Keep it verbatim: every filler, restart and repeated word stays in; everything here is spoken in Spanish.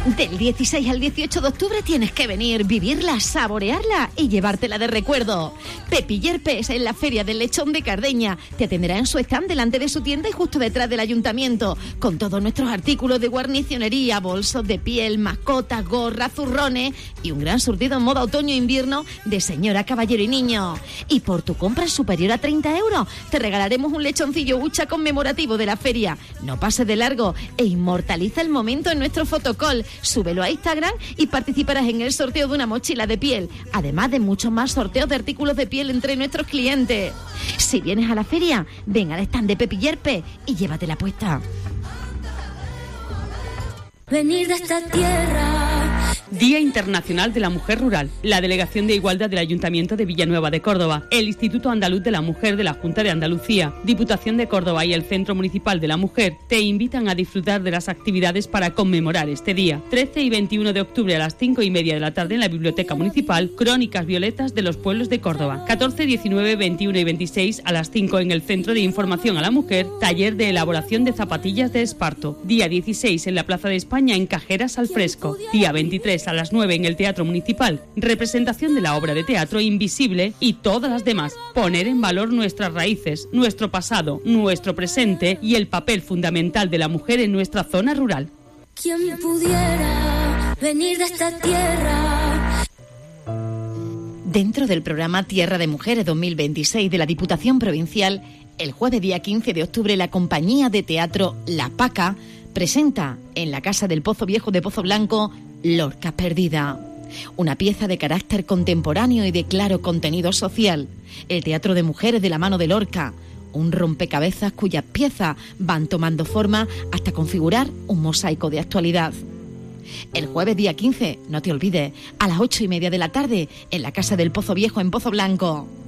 Del dieciséis al dieciocho de octubre tienes que venir, vivirla, saborearla y llevártela de recuerdo. Pepi Yerpes en la Feria del Lechón de Cardeña te atenderá en su stand delante de su tienda y justo detrás del ayuntamiento, con todos nuestros artículos de guarnicionería, bolsos de piel, mascotas, gorras, zurrones y un gran surtido en moda otoño-invierno de señora, caballero y niño. Y por tu compra superior a treinta euros te regalaremos un lechoncillo hucha conmemorativo de la feria. No pases de largo e inmortaliza el momento en nuestro fotocall. Súbelo a Instagram y participarás en el sorteo de una mochila de piel, además de muchos más sorteos de artículos de piel entre nuestros clientes. Si vienes a la feria, ven al stand de Pepi Yerpes y llévatela puesta. Venir de esta tierra. Día Internacional de la Mujer Rural. La Delegación de Igualdad del Ayuntamiento de Villanueva de Córdoba, el Instituto Andaluz de la Mujer de la Junta de Andalucía, Diputación de Córdoba y el Centro Municipal de la Mujer te invitan a disfrutar de las actividades para conmemorar este día. trece y veintiuno de octubre a las cinco y media de la tarde en la Biblioteca Municipal, Crónicas Violetas de los Pueblos de Córdoba. catorce, diecinueve, veintiuno y veintiséis a las cinco en el Centro de Información a la Mujer, taller de elaboración de zapatillas de esparto. Día dieciséis en la Plaza de España en Cajeras al Fresco. Día veintitrés a las nueve en el Teatro Municipal, representación de la obra de teatro Invisible y todas las demás. Poner en valor nuestras raíces, nuestro pasado, nuestro presente y el papel fundamental de la mujer en nuestra zona rural. ¿Quién pudiera venir de esta tierra? Dentro del programa Tierra de Mujeres dos mil veintiséis de la Diputación Provincial, el jueves día quince de octubre la compañía de teatro La Paca presenta en la Casa del Pozo Viejo de Pozo Blanco Lorca Perdida, una pieza de carácter contemporáneo y de claro contenido social. El teatro de mujeres de la mano de Lorca, un rompecabezas cuyas piezas van tomando forma hasta configurar un mosaico de actualidad. El jueves día quince, no te olvides, a las ocho y media de la tarde, en la Casa del Pozo Viejo en Pozo Blanco.